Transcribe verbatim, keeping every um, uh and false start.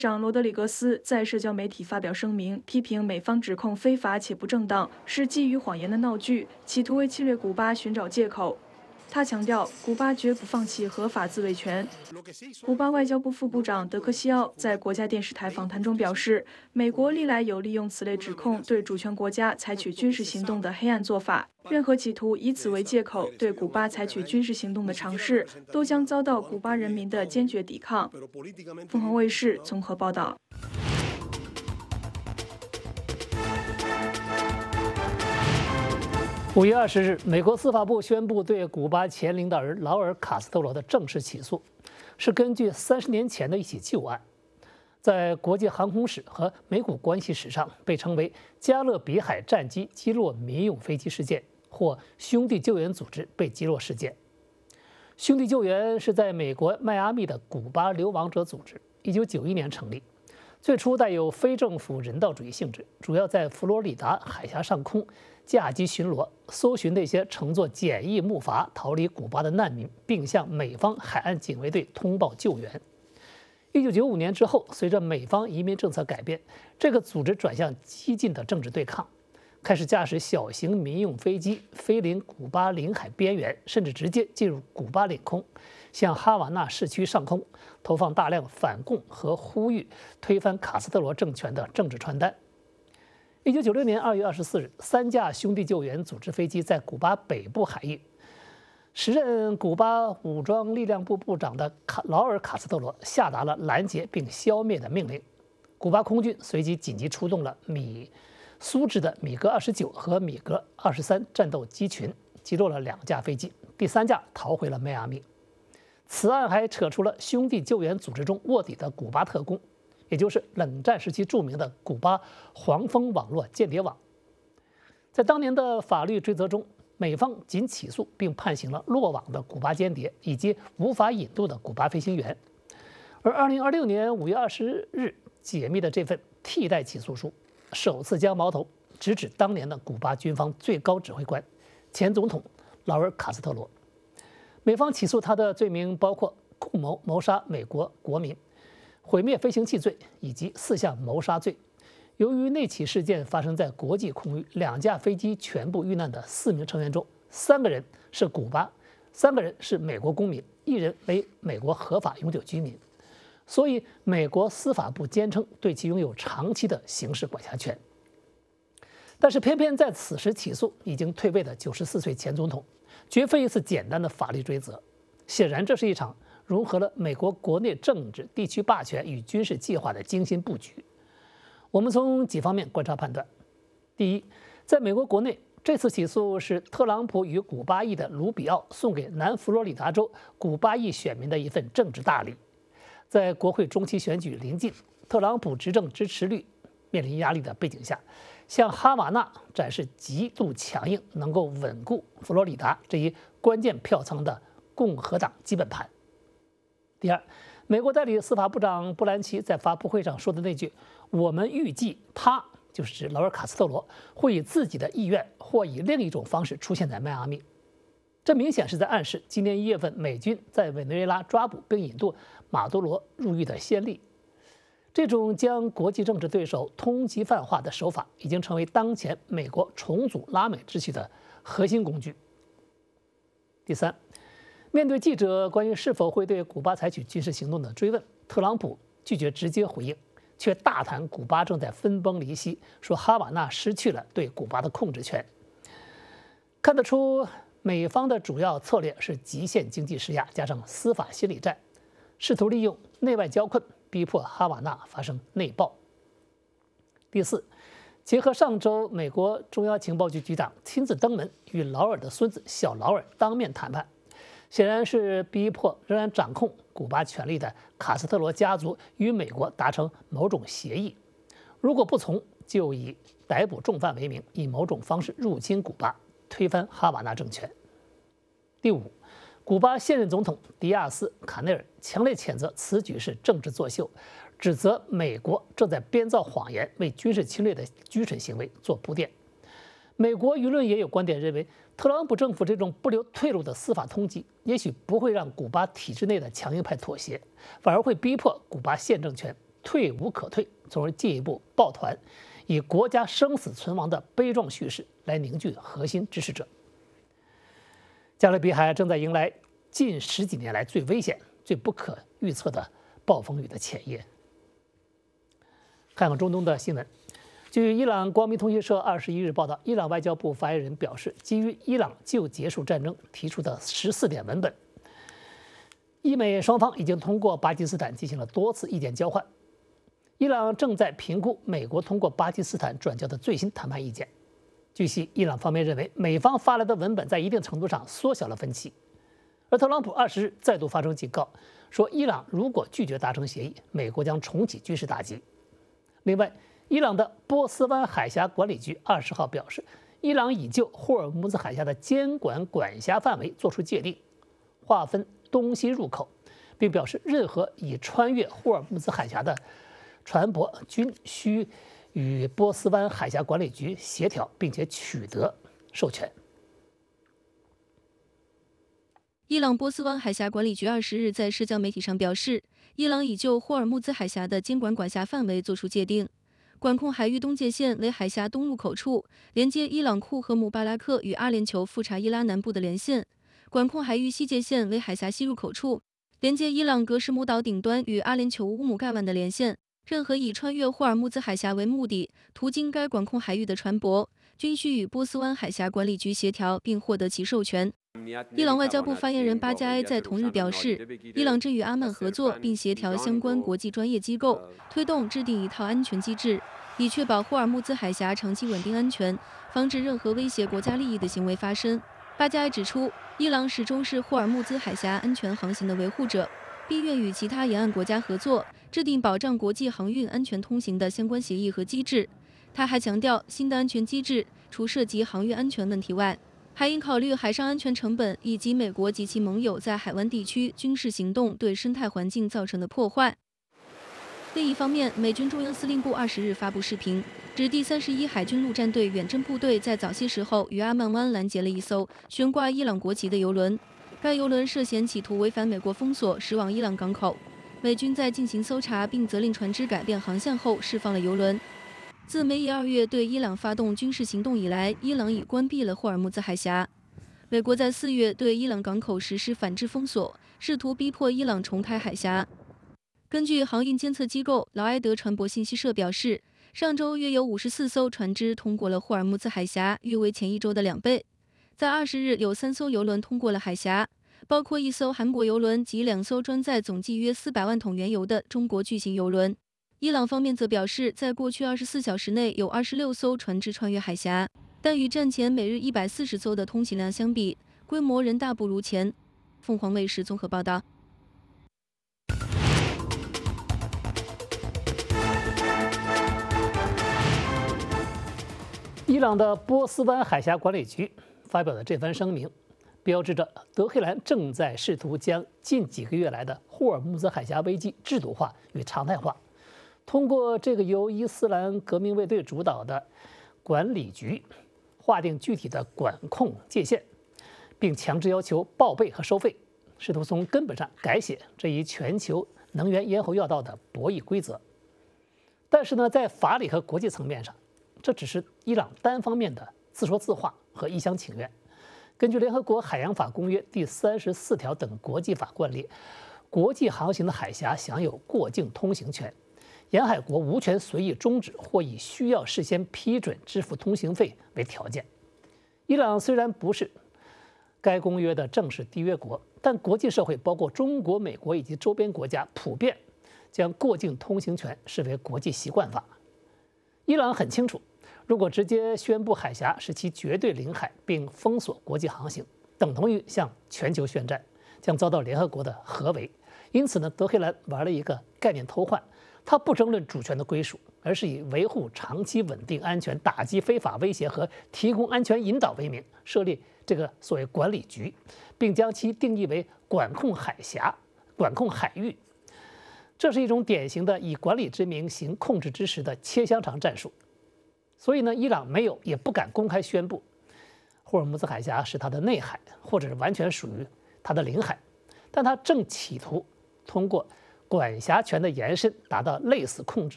长罗德里格斯在社交媒体发表声明，批评美方指控非法且不正当，是基于谎言的闹剧，企图为侵略古巴寻找借口。他强调，古巴绝不放弃合法自卫权。古巴外交部副部长德克西奥在国家电视台访谈中表示，美国历来有利用此类指控对主权国家采取军事行动的黑暗做法，任何企图以此为借口对古巴采取军事行动的尝试，都将遭到古巴人民的坚决抵抗。凤凰卫视综合报道。 五月二十日，美国司法部宣布对古巴前领导人劳尔·卡斯特罗的正式起诉，是根据三十年前的一起旧案，在国际航空史和美古关系史上被称为“加勒比海战机击落民用飞机事件”或“兄弟救援组织被击落事件”。兄弟救援是在美国迈阿密的古巴流亡者组织，一九九一年成立，最初带有非政府人道主义性质，主要在佛罗里达海峡上空驾机巡逻，搜寻那些乘坐简易木筏逃离古巴的难民，并向美方海岸警卫队通报救援。一九九五年之后，随着美方移民政策改变，这个组织转向激进的政治对抗，开始驾驶小型民用飞机飞临古巴领海边缘，甚至直接进入古巴领空，向哈瓦那市区上空投放大量反共和呼吁推翻卡斯特罗政权的政治传单。一九九六年二月二十四日，三架兄弟救援组织飞机在古巴北部海域，时任古巴武装力量部部长的卡劳尔·卡斯特罗下达了拦截并消灭的命令。古巴空军随即紧急出动了米苏制的米格二十九和米格二十三战斗机群，击落了两架飞机，第三架逃回了迈阿密。此案还扯出了兄弟救援组织中卧底的古巴特工，也就是冷战时期著名的古巴黄蜂网络间谍网。在当年的法律追责中，美方仅起诉并判刑了落网的古巴间谍以及无法引渡的古巴飞行员。而二零二六年五月二十日解密的这份替代起诉书，首次将矛头直指当年的古巴军方最高指挥官、前总统劳尔·卡斯特罗。美方起诉他的罪名包括共谋谋杀美国国民、毁灭飞行器罪以及四项谋杀罪。由于那起事件发生在国际空域，两架飞机全部遇难的四名成员中，三个人是古巴，三个人是美国公民，一人为美国合法永久居民。所以，美国司法部坚称对其拥有长期的刑事管辖权。但是，偏偏在此时起诉已经退位的九十四岁前总统，绝非一次简单的法律追责。显然，这是一场融合了美国国内政治、地区霸权与军事计划的精心布局。我们从几方面观察判断：第一，在美国国内，这次起诉是特朗普与古巴裔的卢比奥送给南佛罗里达州古巴裔选民的一份政治大礼。在国会中期选举临近，特朗普执政支持率面临压力的背景下，向哈瓦那展示极度强硬、能够稳固佛罗里达这一关键票仓的共和党基本盘。第二，美国代理司法部长布兰奇在发布会上说的那句“我们预计他”，就是指劳尔·卡斯特罗会以自己的意愿或以另一种方式出现在迈阿密。这明显是在暗示今年一月份美军在委内瑞拉抓捕并引渡马杜罗入狱的先例。这种将国际政治对手通缉犯化的手法，已经成为当前美国重组拉美秩序的核心工具。第三，面对记者关于是否会对古巴采取军事行动的追问，特朗普拒绝直接回应，却大谈古巴正在分崩离析，说哈瓦那失去了对古巴的控制权。看得出，美方的主要策略是极限经济施压加上司法心理战，试图利用内外交困逼迫哈瓦那发生内爆。第四，结合上周美国中央情报局局长亲自登门与劳尔的孙子小劳尔当面谈判，显然是逼迫仍然掌控古巴权力的卡斯特罗家族与美国达成某种协议，如果不从，就以逮捕重犯为名，以某种方式入侵古巴，推翻哈瓦那政权。第五，古巴现任总统迪亚斯·卡内尔强烈谴责此举是政治作秀，指责美国正在编造谎言，为军事侵略的愚蠢行为做铺垫。美国舆论也有观点认为，特朗普政府这种不留退路的司法通缉，也许不会让古巴体制内的强硬派妥协，反而会逼迫古巴现政权退无可退，从而进一步抱团，以国家生死存亡的悲壮叙事来凝聚核心支持者。加勒比海正在迎来近十几年来最危险、最不可预测的暴风雨的前夜。看看中东的新闻。据伊朗光明通讯社二十一日报道，伊朗外交部发言人表示，基于伊朗就结束战争提出的十四点文本，伊美双方已经通过巴基斯坦进行了多次意见交换。伊朗正在评估美国通过巴基斯坦转交的最新谈判意见。据悉，伊朗方面认为美方发来的文本在一定程度上缩小了分歧。而特朗普二十日再度发出警告，说伊朗如果拒绝达成协议，美国将重启军事打击。另外，伊朗的波斯湾海峡管理局二十号表示，伊朗已就霍尔木兹海峡的监管管辖范围作出界定，划分东西入口，并表示任何已穿越霍尔木兹海峡的船舶均需与波斯湾海峡管理局协调，并且取得授权。 伊朗波斯湾海峡管理局二十日在社交媒体上表示，伊朗已就霍尔木兹海峡的监管管辖范围作出界定。管控海域东界线为海峡东入口处，连接伊朗库和姆巴拉克与阿联酋富查伊拉南部的连线；管控海域西界线为海峡西入口处，连接伊朗格什姆岛顶端与阿联酋乌姆盖万的连线。任何以穿越霍尔木兹海峡为目的途经该管控海域的船舶，均需与波斯湾海峡管理局协调并获得其授权。伊朗外交部发言人巴加埃在同日表示，伊朗正与阿曼合作，并协调相关国际专业机构，推动制定一套安全机制，以确保霍尔木兹海峡长期稳定安全，防止任何威胁国家利益的行为发生。巴加埃指出，伊朗始终是霍尔木兹海峡安全航行的维护者，并愿与其他沿岸国家合作，制定保障国际航运安全通行的相关协议和机制。他还强调，新的安全机制除涉及航运安全问题外，还应考虑海上安全成本以及美国及其盟友在海湾地区军事行动对生态环境造成的破坏。另一方面，美军中央司令部二十日发布视频，指第三十一海军陆战队远征部队在早些时候于阿曼湾拦截了一艘悬挂伊朗国旗的油轮，该油轮涉嫌企图违反美国封锁，驶往伊朗港口。美军在进行搜查并责令船只改变航向后，释放了油轮。自美以二月对伊朗发动军事行动以来，伊朗已关闭了霍尔木兹海峡。美国在四月对伊朗港口实施反制封锁，试图逼迫伊朗重开海峡。根据航运监测机构劳埃德船舶信息社表示，上周约有五十四艘船只通过了霍尔木兹海峡，约为前一周的两倍。在二十日，有三艘油轮通过了海峡，包括一艘韩国油轮及两艘装载总计约四百万桶原油的中国巨型油轮。伊朗方面则表示，在过去二十四小时内有二十六艘船只穿越海峡，但与战前每日一百四十艘的通行量相比，规模仍大不如前。凤凰卫视综合报道。 伊朗的波斯湾海峡管理局发表的这番声明，标志着德黑兰正在试图将近几个月来的霍尔木兹海峡危机制度化与常态化。通过这个由伊斯兰革命卫队主导的管理局，划定具体的管控界限，并强制要求报备和收费，试图从根本上改写这一全球能源咽喉要道的博弈规则。但是呢，在法理和国际层面上，这只是伊朗单方面的自说自话和一厢情愿。根据联合国海洋法公约第三十四条等国际法惯例，国际航行的海峡享有过境通行权，沿海国无权随意终止或以需要事先批准支付通行费为条件。伊朗虽然不是该公约的正式缔约国，但国际社会包括中国、美国以及周边国家普遍将过境通行权视为国际习惯法。伊朗很清楚，如果直接宣布海峡是其绝对领海并封锁国际航行，等同于向全球宣战，将遭到联合国的合围。因此呢，德黑兰玩了一个概念偷换，他不争论主权的归属，而是以维护长期稳定安全、打击非法威胁和提供安全引导为名，设立这个所谓管理局，并将其定义为管控海峡、管控海域。这是一种典型的以管理之名行控制之实的切香肠战术。所以呢，伊朗没有也不敢公开宣布霍尔木兹海峡是它的内海，或者是完全属于它的领海，但它正企图通过管辖权的延伸，达到类似控制。